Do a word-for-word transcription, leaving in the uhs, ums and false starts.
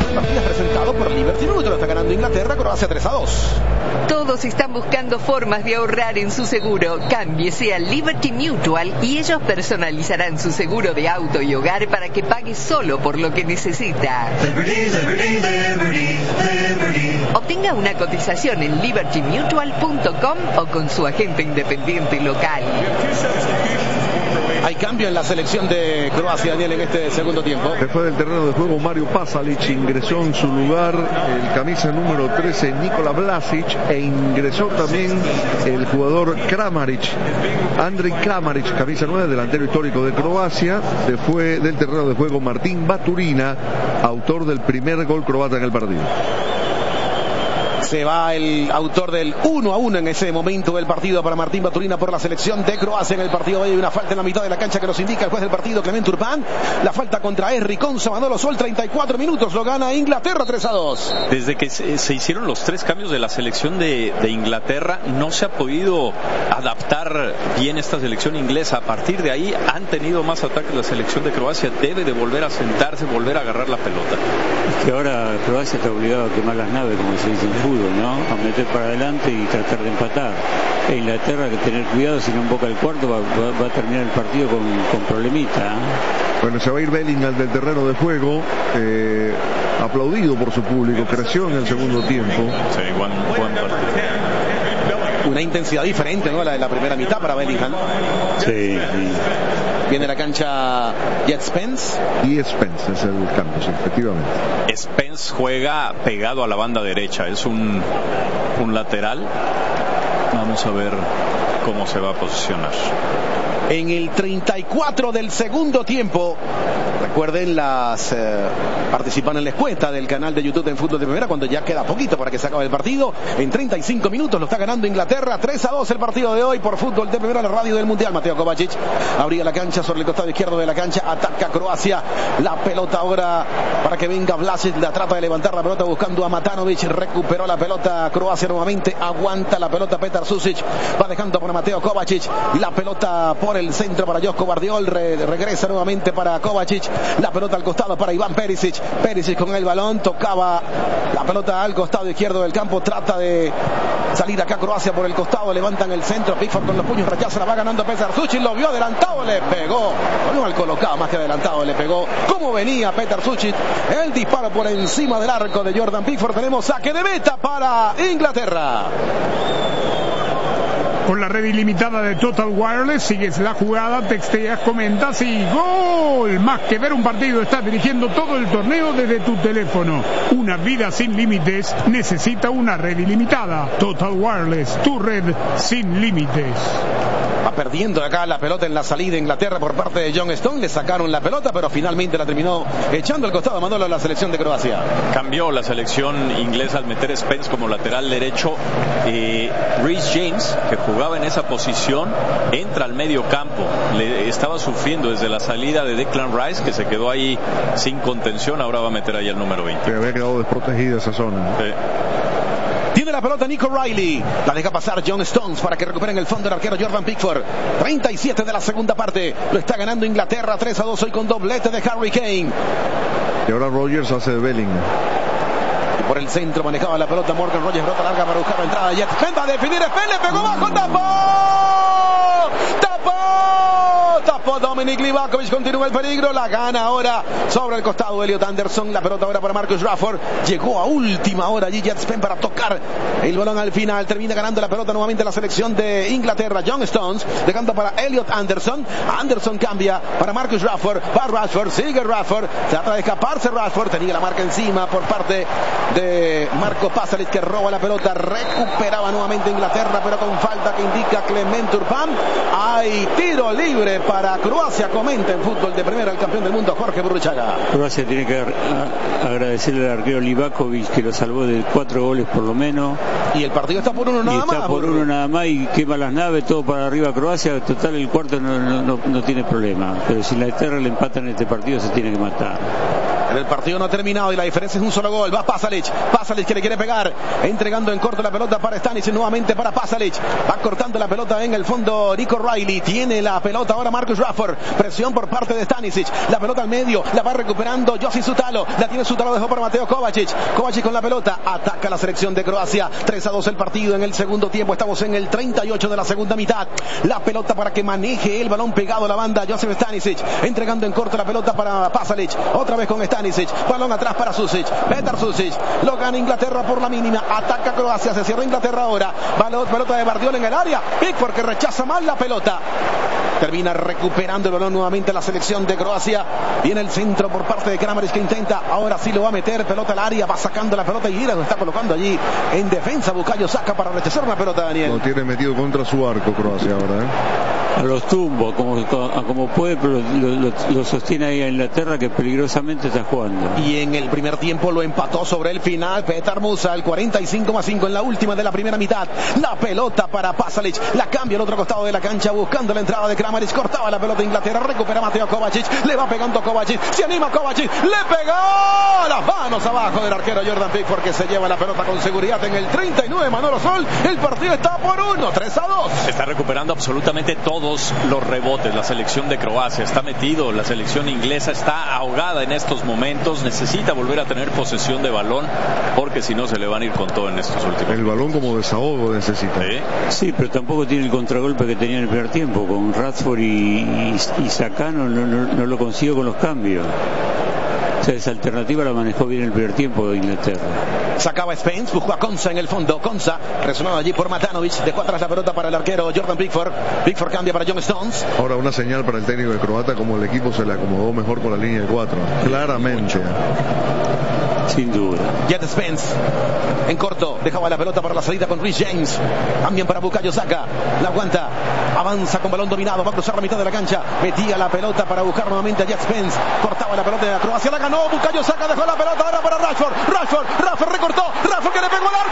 Partido presentado por Liberty Mutual. Está ganando Inglaterra, Croacia tres a dos. Todos están buscando formas de ahorrar en su seguro. Cámbiese a Liberty Mutual y ellos personalizarán su seguro de auto y hogar para que pague solo por lo que necesita. Liberty, liberty, liberty, liberty. Obtenga una cotización en liberty mutual punto com o con su agente independiente local. Hay cambio en la selección de Croacia, Daniel, en este segundo tiempo. Se fue del terreno de juego Mario Pasalic, ingresó en su lugar el camisa número trece Nikola Vlasic e ingresó también el jugador Kramaric, Andrej Kramaric, camisa nueve, delantero histórico de Croacia. Se fue del terreno de juego Martín Baturina, autor del primer gol croata en el partido. Se va el autor del uno a uno en ese momento del partido para Martín Baturina por la selección de Croacia. En el partido hay una falta en la mitad de la cancha que nos indica el juez del partido, Clement Turpin. La falta contra Henry Conza, Manolo Sol, treinta y cuatro minutos, lo gana Inglaterra tres a dos. Desde que se, se hicieron los tres cambios de la selección de, de Inglaterra, no se ha podido adaptar bien esta selección inglesa. A partir de ahí han tenido más ataques la selección de Croacia. Debe de volver a sentarse, volver a agarrar la pelota. Es que ahora Croacia está obligado a quemar las naves, como se dice en fútbol, ¿no? A meter para adelante y tratar de empatar. E Inglaterra hay que tener cuidado, si no emboca el cuarto va, va, va a terminar el partido con, con problemita, ¿eh? Bueno, se va a ir Bellingham del terreno de juego, eh, aplaudido por su público, creció en el segundo tiempo. Sí, buen, buen partido. Una intensidad diferente, ¿no? La de la primera mitad para Bellingham. Sí, sí. Viene la cancha Jet Spence. Y Spence es el cambio, sí, efectivamente. Spence juega pegado a la banda derecha, es un, un lateral. Vamos a ver cómo se va a posicionar. En el treinta y cuatro del segundo tiempo, recuerden, las eh, participan en la encuesta del canal de YouTube en Fútbol de Primera, cuando ya queda poquito para que se acabe el partido. En treinta y cinco minutos lo está ganando Inglaterra, tres a dos el partido de hoy por Fútbol de Primera, la radio del Mundial. Mateo Kovacic abría la cancha sobre el costado izquierdo de la cancha, ataca Croacia, la pelota ahora para que venga Vlasic, la trata de levantar la pelota buscando a Matanovic, recuperó la pelota Croacia nuevamente, aguanta la pelota Petar Susic, va dejando para Mateo Kovacic, la pelota por el centro para Josko Gvardiol, re, regresa nuevamente para Kovacic, la pelota al costado para Iván Perisic, Perisic con el balón, tocaba la pelota al costado izquierdo del campo, trata de salir acá Croacia por el costado, levantan el centro, Pickford con los puños, rechaza, la va ganando Petar Susic, lo vio adelantado, le pegó, no al colocado, más que adelantado, le pegó, como venía Petar Susic, el disparo por encima del arco de Jordan Pickford. Tenemos saque de meta para Inglaterra. Con la red ilimitada de Total Wireless, sigues la jugada, texteas, comentas y ¡gol! Más que ver un partido, estás dirigiendo todo el torneo desde tu teléfono. Una vida sin límites necesita una red ilimitada. Total Wireless, tu red sin límites. Va perdiendo acá la pelota en la salida de Inglaterra por parte de John Stone. Le sacaron la pelota, pero finalmente la terminó echando al costado, Manolo, a la selección de Croacia. Cambió la selección inglesa al meter Spence como lateral derecho. Eh, Reece James, que jugaba en esa posición, entra al medio campo. Le estaba sufriendo desde la salida de Declan Rice, que se quedó ahí sin contención. Ahora va a meter ahí el número veinte. Que había quedado desprotegida esa zona. Sí. Tiene la pelota Nico Riley, la deja pasar John Stones para que recuperen el fondo el arquero Jordan Pickford. treinta y siete de la segunda parte, lo está ganando Inglaterra tres a dos hoy con doblete de Harry Kane. Y ahora Rodgers hace de Bellingham. Y por el centro manejaba la pelota Morgan Rogers, rota larga para buscar la entrada. Jet Spence va a definir, Spence le pegó bajo, tapó, tapó, tapó Dominic Livakovic, continúa el peligro, la gana ahora sobre el costado Elliot Anderson, la pelota ahora para Marcus Rashford, llegó a última hora allí Jet Spence para tocar el balón al final, termina ganando la pelota nuevamente la selección de Inglaterra. John Stones dejando para Elliot Anderson, Anderson cambia para Marcus Rashford, va Rashford, sigue Rashford, trata de escaparse Rashford, tenía la marca encima por parte de Marco Pasalic, que roba la pelota, recuperaba nuevamente Inglaterra, pero con falta que indica Clement Turpin. Hay tiro libre para Croacia, comenta en Fútbol de Primera el campeón del mundo Jorge Burruchaga. Croacia tiene que agradecerle al arquero Livakovic, que lo salvó de cuatro goles por lo menos. Y el partido está por uno nada y está más. por uno nada más y quema las naves, todo para arriba Croacia. Total, el cuarto no, no, no, no tiene problema. Pero si Inglaterra le empata en este partido, se tiene que matar. El partido no ha terminado y la diferencia es un solo gol. Va Pasalic, Pasalic que le quiere pegar, entregando en corto la pelota para Stanisic, nuevamente para Pasalic, va cortando la pelota en el fondo Nico Riley, tiene la pelota ahora Marcus Rashford, presión por parte de Stanisic, la pelota al medio, la va recuperando Josip Sutalo, la tiene Sutalo, dejó para Mateo Kovacic, Kovacic con la pelota, ataca la selección de Croacia, tres a dos el partido en el segundo tiempo, estamos en el treinta y ocho de la segunda mitad, la pelota para que maneje el balón pegado a la banda Josip Stanisic, entregando en corto la pelota para Pasalic, otra vez con Stanisic, balón atrás para Susic, Petar Susic, lo gana Inglaterra por la mínima, ataca Croacia, se cierra Inglaterra ahora, balón, pelota de Guardiola en el área, Pickford que rechaza mal la pelota, termina recuperando el balón nuevamente la selección de Croacia, viene el centro por parte de Kramaric que intenta, ahora sí lo va a meter, pelota al área, va sacando la pelota y mira lo está colocando allí en defensa Bukayo Saka para rechazar una pelota, Daniel. Lo tiene metido contra su arco Croacia ahora, ¿eh? A los tumbos, como, como puede, pero lo, lo, lo sostiene ahí a Inglaterra que peligrosamente está jugando. Y en el primer tiempo lo empató sobre el final Petar Musa, el cuarenta y cinco más cinco en la última de la primera mitad. La pelota para Pasalic, la cambia al otro costado de la cancha buscando la entrada de Kramaric, cortaba la pelota Inglaterra, recupera Mateo Kovacic, le va pegando Kovacic, se anima Kovacic, le pegó las manos abajo del arquero Jordan Pickford que se lleva la pelota con seguridad en el treinta y nueve. Manolo Sol, el partido está por uno, tres a dos. Está recuperando absolutamente todos los rebotes la selección de Croacia, está metido, la selección inglesa está ahogada en estos momentos, necesita volver a tener posesión de balón porque si no se le van a ir con todo en estos últimos. El balón como desahogo necesita. ¿Sí? Sí, pero tampoco tiene el contragolpe que tenía en el primer tiempo, con Rashford y, y, y Saka no, no, no lo consiguió con los cambios. O sea, esa alternativa la manejó bien el primer tiempo de Inglaterra. Sacaba Spence, buscó a Konsa en el fondo. Konsa, resonado allí por Matanovic, dejó atrás la pelota para el arquero Jordan Pickford. Pickford cambia para John Stones. Ahora una señal para el técnico de Croata como el equipo se le acomodó mejor con la línea de cuatro. Claramente. Sin duda. Jet Spence, en corto, dejaba la pelota para la salida con Reece James. Cambian para Bukayo Saka, la aguanta, avanza con balón dominado, va a cruzar la mitad de la cancha, metía la pelota para buscar nuevamente a Jet Spence, cortaba la pelota de Croacia, la ganó, Bukayo Saka dejó la pelota ahora para Rashford, Rashford, Rashford recortó, Rashford que le pegó al arco.